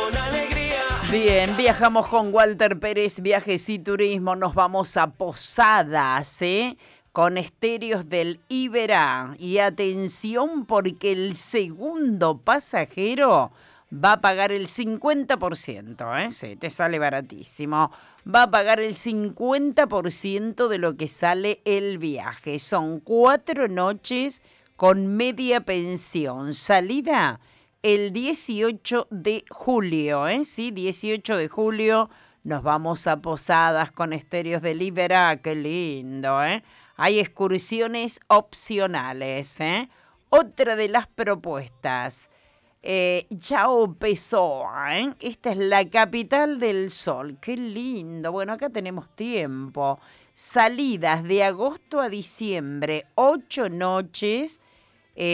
con alegría. Bien, viajamos con Walter Pérez, Viajes y Turismo, nos vamos a Posadas, con Estéreos del Iberá. Y atención porque el segundo pasajero va a pagar el 50%, sí, te sale baratísimo. Va a pagar el 50% de lo que sale el viaje. Son 4 noches con media pensión. Salida el 18 de julio, Sí, 18 de julio nos vamos a Posadas con Estéreos del Iberá, qué lindo, Hay excursiones opcionales, Otra de las propuestas, Chao Pessoa, Esta es la capital del sol, qué lindo. Bueno, acá tenemos tiempo. Salidas de agosto a diciembre, 8 noches